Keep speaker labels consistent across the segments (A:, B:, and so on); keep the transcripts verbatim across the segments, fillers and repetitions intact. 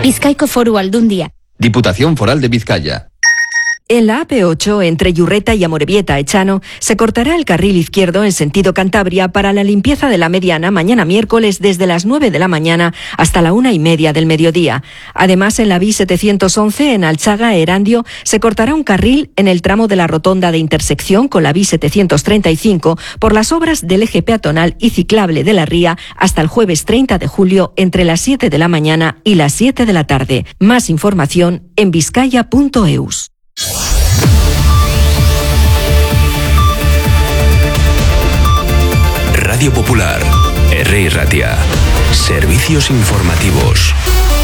A: Bizkaiko Foru Aldundia.
B: Diputación Foral de Vizcaya.
C: En la A P ocho, entre Yurreta y Amorebieta-Echano, se cortará el carril izquierdo en sentido Cantabria para la limpieza de la mediana mañana miércoles desde las nueve de la mañana hasta la una y media del mediodía. Además, en la B I setecientos once, en Alchaga-Erandio, se cortará un carril en el tramo de la rotonda de intersección con la B I setecientos treinta y cinco por las obras del eje peatonal y ciclable de la Ría hasta el jueves treinta de julio entre las siete de la mañana y las siete de la tarde. Más información en vizcaya punto eus.
D: Radio Popular, R. Ratia. Servicios informativos.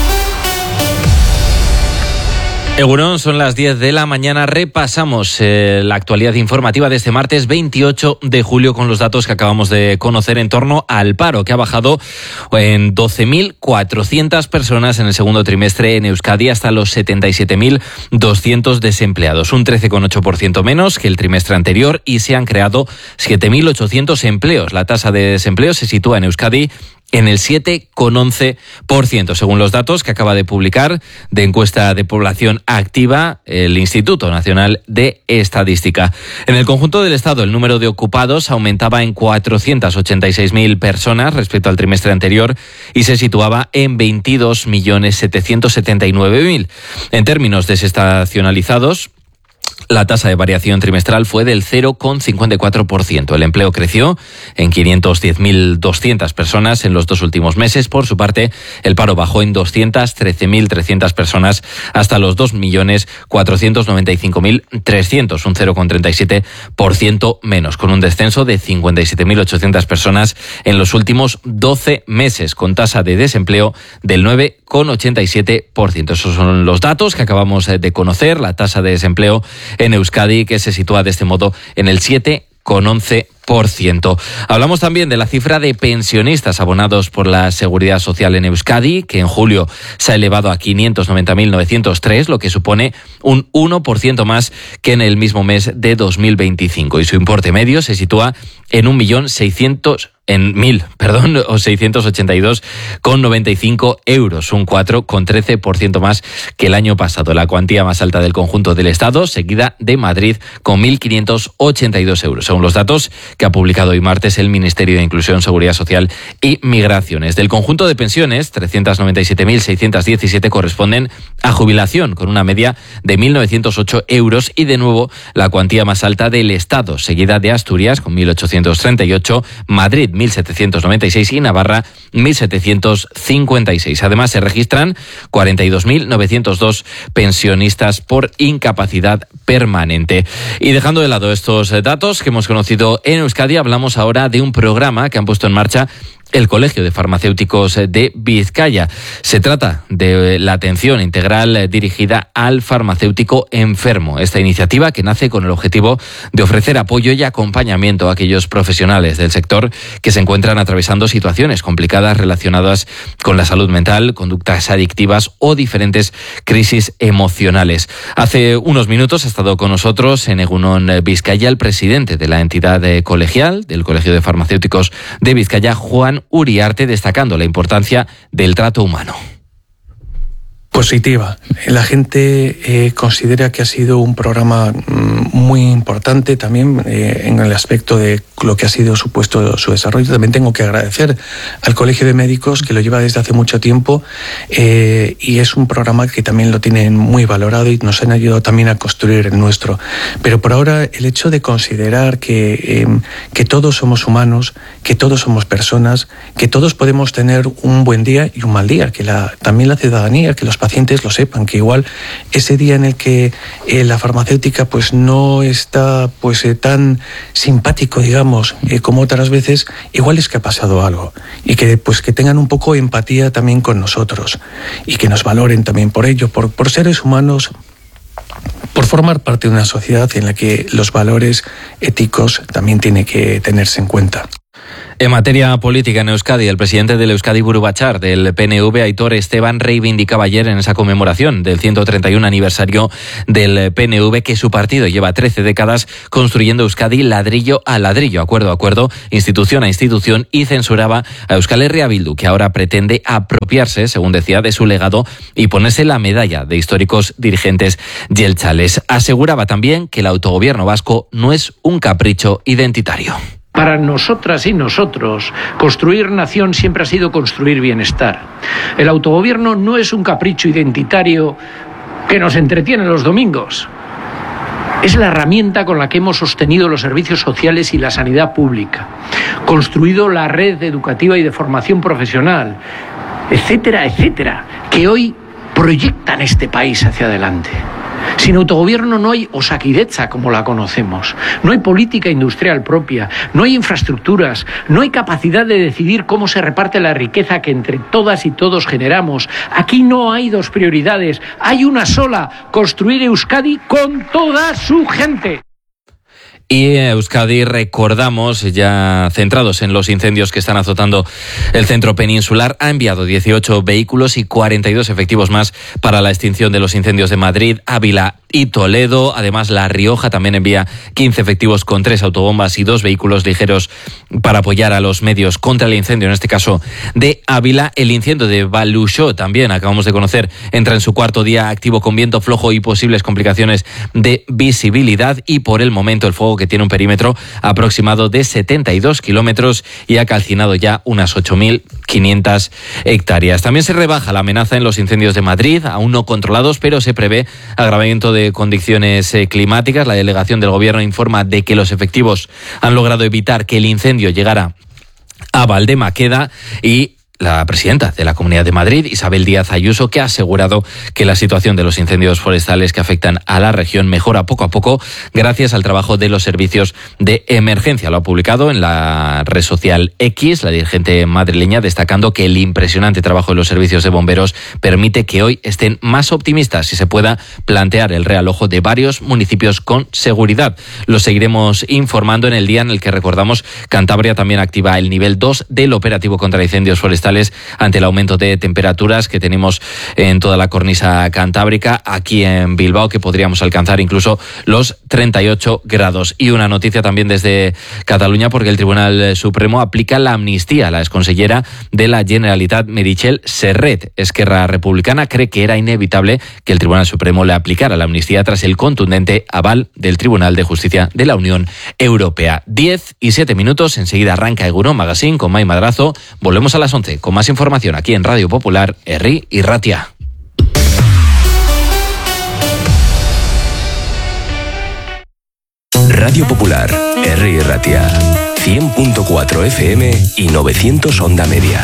E: Egunon, son las diez de la mañana. Repasamos eh, la actualidad informativa de este martes veintiocho de julio con los datos que acabamos de conocer en torno al paro, que ha bajado en doce mil cuatrocientas personas en el segundo trimestre en Euskadi hasta los setenta y siete mil doscientos desempleados, un trece coma ocho por ciento menos que el trimestre anterior, y se han creado siete mil ochocientos empleos. La tasa de desempleo se sitúa en Euskadi en el siete coma once por ciento, según los datos que acaba de publicar de encuesta de población activa el Instituto Nacional de Estadística. En el conjunto del Estado, el número de ocupados aumentaba en cuatrocientas ochenta y seis mil personas respecto al trimestre anterior y se situaba en veintidós millones setecientos setenta y nueve mil. En términos desestacionalizados, la tasa de variación trimestral fue del cero coma cincuenta y cuatro por ciento. El empleo creció en quinientas diez mil doscientas personas en los dos últimos meses. Por su parte, el paro bajó en doscientas trece mil trescientas personas hasta los dos millones cuatrocientos noventa y cinco mil trescientos, un cero coma treinta y siete por ciento menos, con un descenso de cincuenta y siete mil ochocientas personas en los últimos doce meses, con tasa de desempleo del nueve coma ochenta y siete por ciento. Esos son los datos que acabamos de conocer. La tasa de desempleo en Euskadi, que se sitúa de este modo en el siete coma once por ciento. Hablamos también de la cifra de pensionistas abonados por la Seguridad Social en Euskadi, que en julio se ha elevado a quinientos noventa mil novecientos tres, lo que supone un uno por ciento más que en el mismo mes de dos mil veinticinco, y su importe medio se sitúa en un millón seiscientos en mil, perdón, o seiscientos ochenta y dos coma noventa y cinco euros, un cuatro coma trece por ciento más que el año pasado. La cuantía más alta del conjunto del Estado, seguida de Madrid con mil quinientos ochenta y dos euros, según los datos que ha publicado hoy martes el Ministerio de Inclusión, Seguridad Social y Migraciones. Del conjunto de pensiones, trescientas noventa y siete mil seiscientos diecisiete corresponden a jubilación, con una media de mil novecientos ocho euros, y de nuevo la cuantía más alta del Estado, seguida de Asturias con mil ochocientos treinta y ocho, Madrid mil setecientos noventa y seis y Navarra mil setecientos cincuenta y seis. Además, se registran cuarenta y dos mil novecientos dos pensionistas por incapacidad permanente. Y dejando de lado estos datos que hemos conocido en Euskadi, hablamos ahora de un programa que han puesto en marcha el Colegio de Farmacéuticos de Vizcaya. Se trata de la atención integral dirigida al farmacéutico enfermo. Esta iniciativa, que nace con el objetivo de ofrecer apoyo y acompañamiento a aquellos profesionales del sector que se encuentran atravesando situaciones complicadas relacionadas con la salud mental, conductas adictivas o diferentes crisis emocionales. Hace unos minutos ha estado con nosotros en Egunon Vizcaya el presidente de la entidad colegial del Colegio de Farmacéuticos de Vizcaya, Juan Uriarte, destacando la importancia del trato humano.
F: Positiva. La gente eh, considera que ha sido un programa mm, muy importante también eh, en el aspecto de lo que ha sido supuesto su desarrollo. También tengo que agradecer al Colegio de Médicos, que lo lleva desde hace mucho tiempo, eh, y es un programa que también lo tienen muy valorado y nos han ayudado también a construir el nuestro. Pero por ahora, el hecho de considerar que, eh, que todos somos humanos, que todos somos personas, que todos podemos tener un buen día y un mal día, que la, también la ciudadanía, que los pacientes lo sepan, que igual ese día en el que eh, la farmacéutica pues no está pues eh, tan simpático, digamos, eh, como otras veces, igual es que ha pasado algo, y que pues que tengan un poco de empatía también con nosotros y que nos valoren también por ello, por, por seres humanos, por formar parte de una sociedad en la que los valores éticos también tienen que tenerse en cuenta.
E: En materia política en Euskadi, el presidente del Euskadi Buru Batzar del P N V, Aitor Esteban, reivindicaba ayer en esa conmemoración del ciento treinta y uno aniversario del P N V que su partido lleva trece décadas construyendo Euskadi ladrillo a ladrillo, acuerdo a acuerdo, institución a institución, y censuraba a Euskal Herria Bildu, que ahora pretende apropiarse, según decía, de su legado y ponerse la medalla de históricos dirigentes yeltzales. Aseguraba también que el autogobierno vasco no es un capricho identitario.
A: Para nosotras y nosotros, construir nación siempre ha sido construir bienestar. El autogobierno no es un capricho identitario que nos entretiene los domingos. Es la herramienta con la que hemos sostenido los servicios sociales y la sanidad pública, construido la red educativa y de formación profesional, etcétera, etcétera, que hoy proyectan este país hacia adelante. Sin autogobierno no hay Osakidetza como la conocemos, no hay política industrial propia, no hay infraestructuras, no hay capacidad de decidir cómo se reparte la riqueza que entre todas y todos generamos. Aquí no hay dos prioridades, hay una sola: construir Euskadi con toda su gente.
E: Y Euskadi, recordamos, ya centrados en los incendios que están azotando el centro peninsular, ha enviado dieciocho vehículos y cuarenta y dos efectivos más para la extinción de los incendios de Madrid, Ávila y Toledo. Además, La Rioja también envía quince efectivos con tres autobombas y dos vehículos ligeros para apoyar a los medios contra el incendio, en este caso de Ávila. El incendio de Baluchó, también acabamos de conocer, entra en su cuarto día activo con viento flojo y posibles complicaciones de visibilidad, y por el momento el fuego, que tiene un perímetro aproximado de setenta y dos kilómetros y ha calcinado ya unas ocho mil quinientas hectáreas. También se rebaja la amenaza en los incendios de Madrid, aún no controlados, pero se prevé agravamiento de condiciones climáticas. La delegación del Gobierno informa de que los efectivos han logrado evitar que el incendio llegara a Valdemaqueda, y la presidenta de la Comunidad de Madrid, Isabel Díaz Ayuso, que ha asegurado que la situación de los incendios forestales que afectan a la región mejora poco a poco gracias al trabajo de los servicios de emergencia. Lo ha publicado en la red social X la dirigente madrileña, destacando que el impresionante trabajo de los servicios de bomberos permite que hoy estén más optimistas y se pueda plantear el realojo de varios municipios con seguridad. Lo seguiremos informando en el día en el que, recordamos, Cantabria también activa el nivel dos del operativo contra incendios forestales ante el aumento de temperaturas que tenemos en toda la cornisa cantábrica, aquí en Bilbao, que podríamos alcanzar incluso los treinta y ocho grados. Y una noticia también desde Cataluña, porque el Tribunal Supremo aplica la amnistía a la exconsellera de la Generalitat, Meritxell Serret. Esquerra Republicana cree que era inevitable que el Tribunal Supremo le aplicara la amnistía tras el contundente aval del Tribunal de Justicia de la Unión Europea. diez y siete minutos, enseguida arranca Egunon Magazine con Mai Madrazo. Volvemos a las once con más información aquí en Radio Popular, Herri y Ratia.
D: Radio Popular, Herri y Ratia, cien punto cuatro F M y novecientos onda media.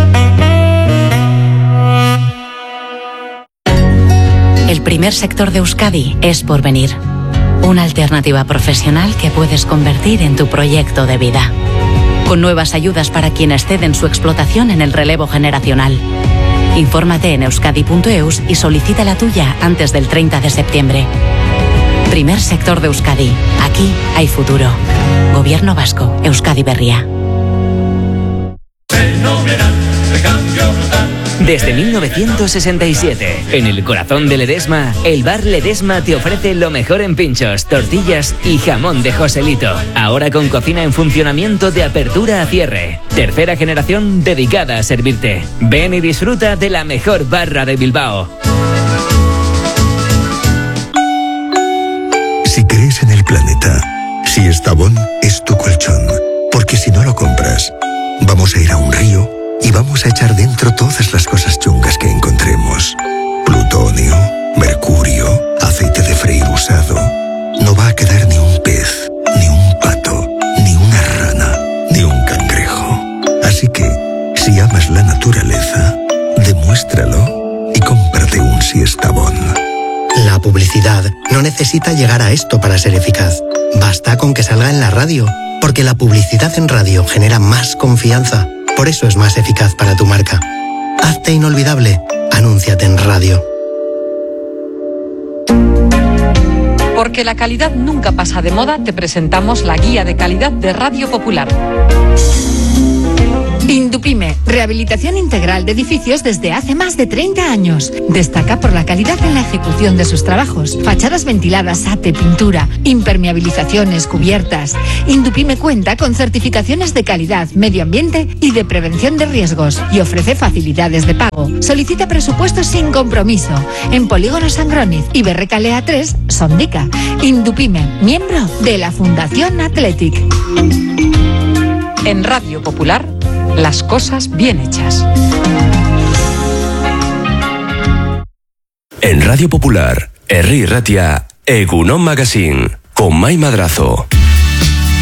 G: El primer sector de Euskadi es Porvenir, una alternativa profesional que puedes convertir en tu proyecto de vida, con nuevas ayudas para quienes ceden su explotación en el relevo generacional. Infórmate en euskadi punto eus y solicita la tuya antes del treinta de septiembre. Primer sector de Euskadi. Aquí hay futuro. Gobierno vasco. Euskadi Berria.
H: Desde mil novecientos sesenta y siete, en el corazón de Ledesma, el bar Ledesma te ofrece lo mejor en pinchos, tortillas y jamón de Joselito. Ahora con cocina en funcionamiento de apertura a cierre. Tercera generación dedicada a servirte. Ven y disfruta de la mejor barra de Bilbao.
I: Si crees en el planeta, Siestabón es tu colchón. Porque si no lo compras, vamos a ir a un río y vamos a echar dentro todas las cosas chungas que encontremos. Plutonio, mercurio, aceite de freír usado. No va a quedar ni un pez, ni un pato, ni una rana, ni un cangrejo. Así que, si amas la naturaleza, demuéstralo y cómprate un Siestabón.
J: La publicidad no necesita llegar a esto para ser eficaz. Basta con que salga en la radio, porque la publicidad en radio genera más confianza. Por eso es más eficaz para tu marca. Hazte inolvidable. Anúnciate en radio.
K: Porque la calidad nunca pasa de moda, te presentamos la guía de calidad de Radio Popular.
L: Indupime, rehabilitación integral de edificios desde hace más de treinta años. Destaca por la calidad en la ejecución de sus trabajos. Fachadas ventiladas, ate, pintura, impermeabilizaciones, cubiertas. Indupime cuenta con certificaciones de calidad, medio ambiente y de prevención de riesgos y ofrece facilidades de pago. Solicita presupuestos sin compromiso en Polígono Sangroniz y Berrecalea tres, Sondica. Indupime, miembro de la Fundación Athletic.
K: En Radio Popular, las cosas bien hechas.
D: En Radio Popular, Herri Ratia, Egunon Magazine, con Mai Madrazo.